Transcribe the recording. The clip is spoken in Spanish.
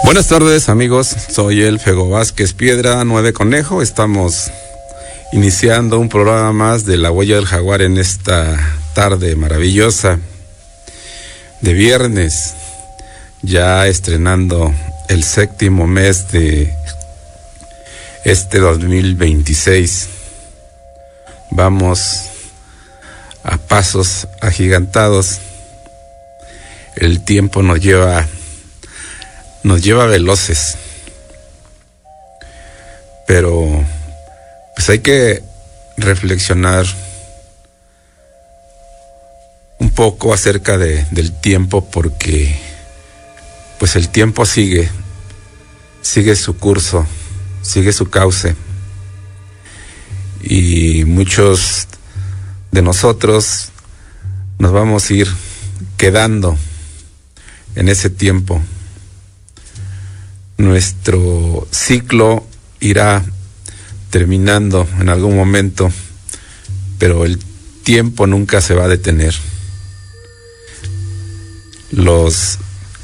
Buenas tardes, amigos, soy el Fego Vázquez Piedra, 9 Conejo. Estamos iniciando un programa más de La Huella del Jaguar en esta tarde maravillosa de viernes, ya estrenando el séptimo mes de este 2026. Vamos a pasos agigantados. El tiempo nos lleva veloces, pero pues hay que reflexionar un poco acerca del tiempo, porque pues el tiempo sigue su curso, sigue su cauce, y muchos de nosotros nos vamos a ir quedando en ese tiempo. Nuestro ciclo irá terminando en algún momento, pero el tiempo nunca se va a detener. Los